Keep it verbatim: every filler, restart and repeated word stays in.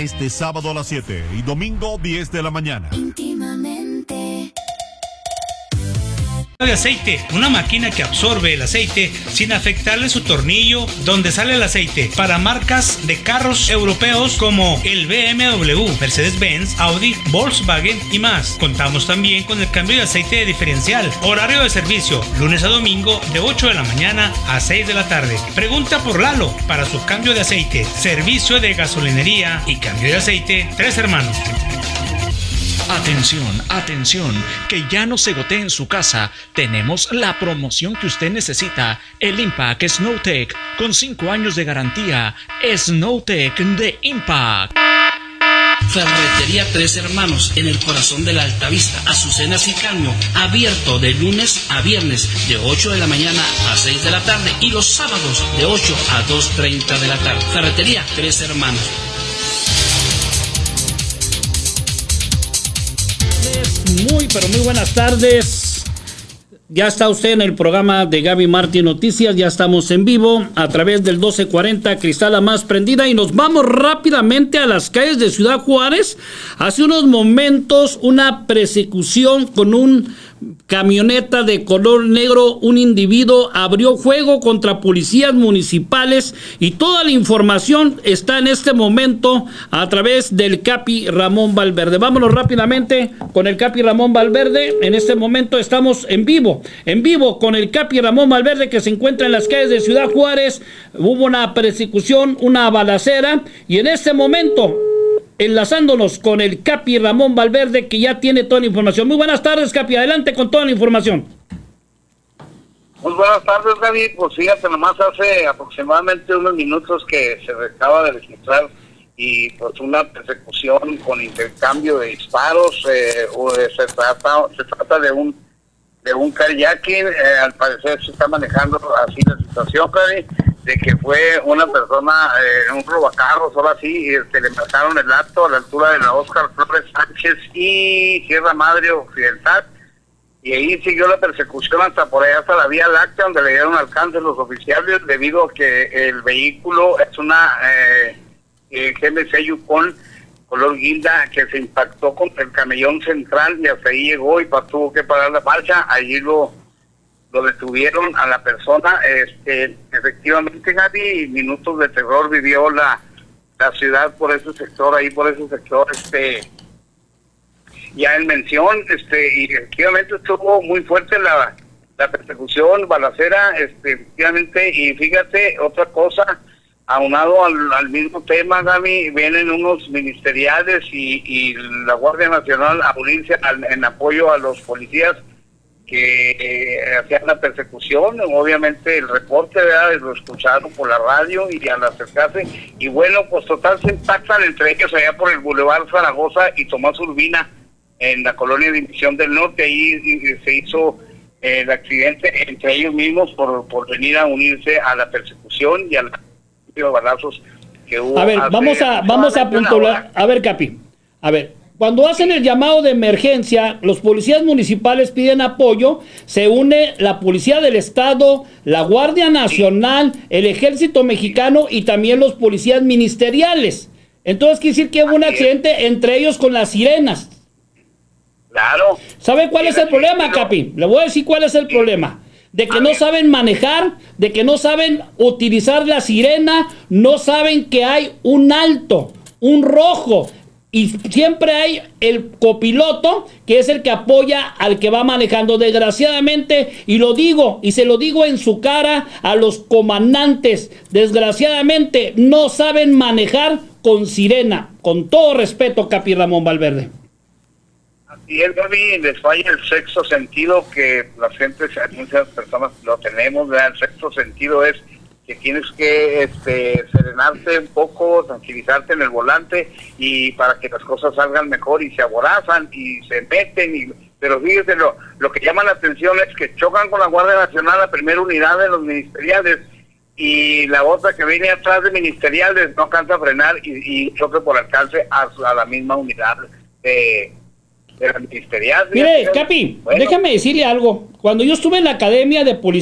este sábado a las siete y domingo diez de la mañana. Íntimamente. De aceite, una máquina que absorbe el aceite sin afectarle su tornillo donde sale el aceite, para marcas de carros europeos como el B M W, Mercedes-Benz, Audi, Volkswagen y más. Contamos también con el cambio de aceite de diferencial. Horario de servicio, lunes a domingo de ocho de la mañana a seis de la tarde. Pregunta por Lalo para su cambio de aceite. Servicio de gasolinería y cambio de aceite Tres Hermanos. Atención, atención, que ya no se gotee en su casa. Tenemos la promoción que usted necesita. El Impact Snowtech, con cinco años de garantía. Snowtech de Impact. Ferretería Tres Hermanos, en el corazón de la Altavista, Azucenas y Caño, abierto de lunes a viernes de ocho de la mañana a seis de la tarde y los sábados de ocho a dos treinta de la tarde. Ferretería Tres Hermanos. Muy, pero muy buenas tardes. Ya está usted en el programa de Gaby Martín Noticias. Ya estamos en vivo a través del doce cuarenta Cristal Más Prendida. Y nos vamos rápidamente a las calles de Ciudad Juárez. Hace unos momentos, una persecución con un camioneta de color negro. Un individuo abrió fuego contra policías municipales y toda la información está en este momento a través del Capi Ramón Valverde. Vámonos rápidamente con el Capi Ramón Valverde. En este momento estamos en vivo, en vivo con el Capi Ramón Valverde, que se encuentra en las calles de Ciudad Juárez. Hubo una persecución, una balacera, y en este momento enlazándonos con el Capi Ramón Valverde, que ya tiene toda la información. Muy buenas tardes, Capi, adelante con toda la información. Muy buenas tardes, Gaby. Pues fíjate, nomás hace aproximadamente unos minutos que se acaba de registrar y pues una persecución con intercambio de disparos. Eh, se trata se trata de un de un kayaking. Eh, al parecer se está manejando así la situación, Gaby, de que fue una persona, eh, un robacarros, ahora sí, y este, le mataron el acto a la altura de la Óscar Flores Sánchez y Sierra Madre Occidental, y ahí siguió la persecución hasta por allá, hasta la Vía Láctea, donde le dieron alcance los oficiales, debido a que el vehículo es una eh, eh, G M C Yukon color guinda, que se impactó con el camellón central y hasta ahí llegó y pa, tuvo que parar la marcha. Allí lo lo detuvieron a la persona. Este, efectivamente, Gaby, minutos de terror vivió la, la ciudad por ese sector, ahí por ese sector, este, ya en mención, este, y efectivamente estuvo muy fuerte la, la persecución, balacera, este, efectivamente, y fíjate, otra cosa, aunado al, al mismo tema, Gaby, vienen unos ministeriales y, y la Guardia Nacional a unirse al, en apoyo a los policías que eh, hacían la persecución. Obviamente el reporte, ¿verdad?, lo escucharon por la radio y al acercarse, y bueno, pues total se impactan entre ellos allá por el Boulevard Zaragoza y Tomás Urbina, en la colonia División del Norte. Ahí se hizo eh, el accidente entre ellos mismos por, por venir a unirse a la persecución y a los balazos que hubo. A ver, vamos a, vamos a puntuar, a ver, Capi, a ver, cuando hacen el llamado de emergencia, los policías municipales piden apoyo, se une la Policía del Estado, la Guardia Nacional, el Ejército Mexicano y también los policías ministeriales. Entonces quiere decir que hubo un accidente entre ellos con las sirenas. Claro. ¿Sabe cuál es el problema, Capi? Le voy a decir cuál es el problema. De que no saben manejar, de que no saben utilizar la sirena, no saben que hay un alto, un rojo. Y siempre hay el copiloto, que es el que apoya al que va manejando. Desgraciadamente, y lo digo, y se lo digo en su cara a los comandantes, desgraciadamente no saben manejar con sirena. Con todo respeto, Capi Ramón Valverde. Así es, Gaby, les falla el sexto sentido, que la gente, muchas personas lo tenemos, ¿verdad? El sexto sentido es que tienes que este, serenarte un poco, tranquilizarte en el volante, y para que las cosas salgan mejor, y se aborazan y se meten, y, pero fíjese, lo, lo que llama la atención es que chocan con la Guardia Nacional, la primera unidad de los ministeriales, y la otra que viene atrás de ministeriales no alcanza a frenar y, y choca por alcance a, a la misma unidad de, de la ministerial. Mire, Capi, bueno, déjame decirle algo. Cuando yo estuve en la Academia de Policía,